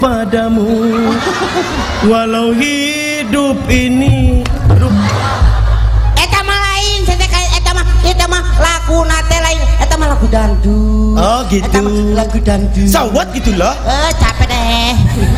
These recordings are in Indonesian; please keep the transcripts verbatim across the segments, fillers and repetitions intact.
padamu walau hidup ini eta mah lain saya kayak eta mah eta mah lagu nate lain eta mah lagu dangdut. Oh gitu, eta mah lagu dangdut sawat gitu loh. Eh capek deh.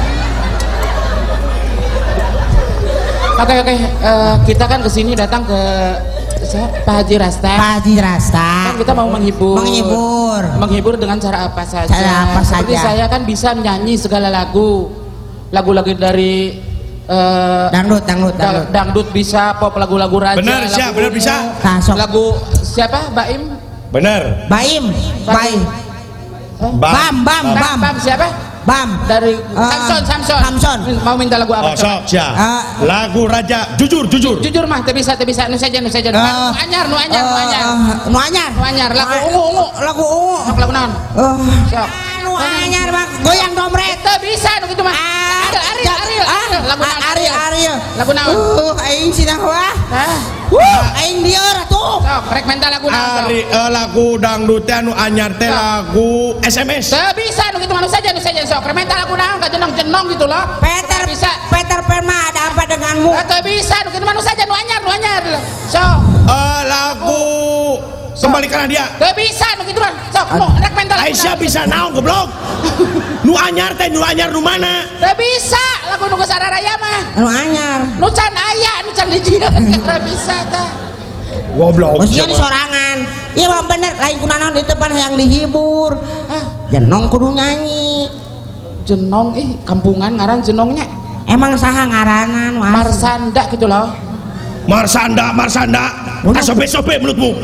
Oke oke uh, kita kan kesini datang ke Pak Haji Rasta. Pak Haji Rasta. Kan kita mau menghibur. Menghibur. Menghibur dengan cara apa saja. Cara apa Seperti saja. saya kan bisa menyanyi segala lagu. Lagu-lagu dari uh, dangdut, dangdut, dangdut. Dangdut bisa, pop lagu-lagu raja. Benar, siap, benar bisa. Tasok. Lagu siapa? Baim? Benar. Baim. Baim. Bam, bam, Bam, bam. bam siapa? Bam. Dari Uh, Samson, Samson. Samson. Mau minta lagu Oh apa? sok siap. Uh, Lagu raja, jujur, jujur. Jujur mah, teu bisa, teu bisa. Nu saja, nu saja. Nu Uh, anyar, nu anyar, nu anyar. Uh, nu anyar. Nu anyar, lagu ungu, ungu. Lagu ungu. Sok lagu naon? Uh, Sok. nu anyar mah goyang domret. Teu bisa nu kitu mah. Ariel, Ariel, Ariel. Ariel. Lagu naon? Ariel, Ariel. Lagu naon? Uh, aing sinah wah. Hah? Wuh, aing dieur atuh. Sok, rek minta lagu naon? Ari uh, lagu dangdut teh anu anyar teh lagu S M S. Teu bisa nu kitu mah, nu saja, nu saja. Sok, rek minta lagu naon ka jenong-jenong gitu loh. Peter Teu bisa. Peter Pan mah ada apa denganmu? Teu bisa nu kitu mah, nu saja, nu anyar, nu anyar. Sok. Uh, lagu kembalikan dia. Teu bisa nu kitu mah. Sok, nu rek minta lagu. Aisyah bisa naon goblok. Nu anyar teh nu anyar nu mana? Teu bisa lagu nu Sararaya mah. Nu anyar. Nu can aya, nu can dijieun. Teu bisa teh. Goblok. Mestinya di sorangan. Iya mah bener, lain kunaon di depan yang dihibur. Ah, jenong kudu nyanyi. Jenong ih kampungan ngaran jenongnya. Emang saha ngaranan? Marsanda gitu loh. Marsanda, Marsanda. Asobe-sobe mulutmu.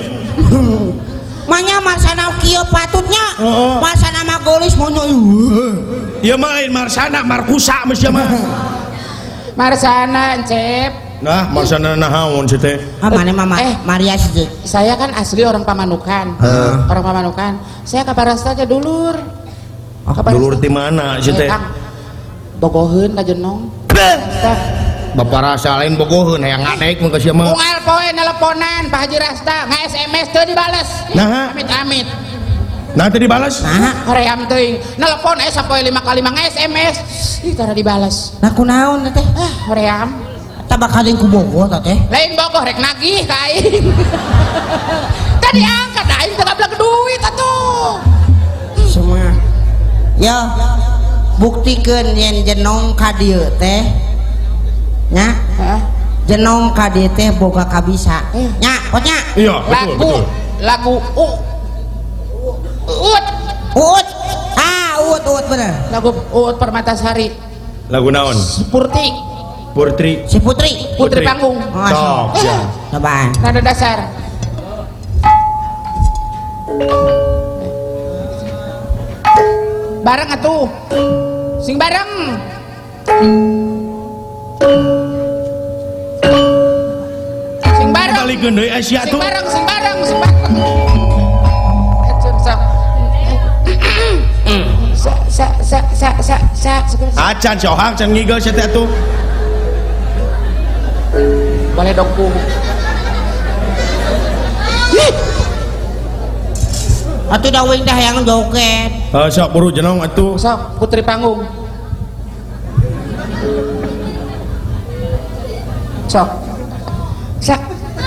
Manya marsana kieu patutnya. Oh. Marsana mah geulis monyo. Ieu mah lain Marsana, Markusa mesti mah. Marsana, Cep. Nah, Marsana nahaun sih teh. Ah mana mama Eh. Maria sih. Saya kan asli orang Pamanukan. Uh. Orang Pamanukan. Saya ke Barasta aja dulur. Oh, dulur di mana sih teh? Bogoheun ka jenong. Bapak rasa lain bogoheun hayang nganek mun ka sia mah. Unggal poe nelponan Pak Haji Rasta, nge-S M S teu dibales. Nah. Amit-amit. Nah tadi balas. Nah, Hoream teuing. Nelpon aya sapoe lima kali mah nge-S M S. Ih tara dibales. nah kunaon teh? Ah, hoream. Eta bakal ku bogoh teh. Lain bogoh rek nagih ka aing. Tadi angkat aing teu gablag duit atuh. Semua. Ya. Buktikeun yen jenong ka dieu teh. Nya. Hah? Jenong ka dieu teh boga kabisa. Eh. Nya, potnya. Iya, betul, Lagu betul. lagu u Uut. Uut. Ah, uut uut bener. Lagu Uut Permatasari. Lagu naon? Purti. Putri. Si Putri. Putri Panggung. Oh, Sok, so. ya. Coba. Nada dasar. Bareng atuh. Sing bareng. Sing bareng. Balikeun deui Asia Sing tuh. bareng, sing bareng, sing bareng. Ecun sok. Sa sa sa sa sa sa. Acan siohang can ngigel sia teh atuh. Boleh dongku. Atuh da wing dah yang joget. Uh, sok buru jenong atuh. Sok Putri Panggung. Sok. Sak.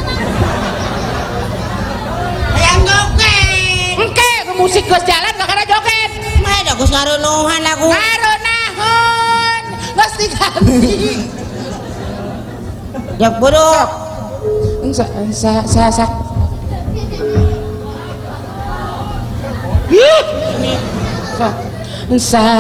Yang joget. Engke musik geus jalan gak kada joget. Mah da geus ngareunuhan lagu. Kareunaheun geus diganti. Jak buru. Sa sa sa sa. Sok. Sa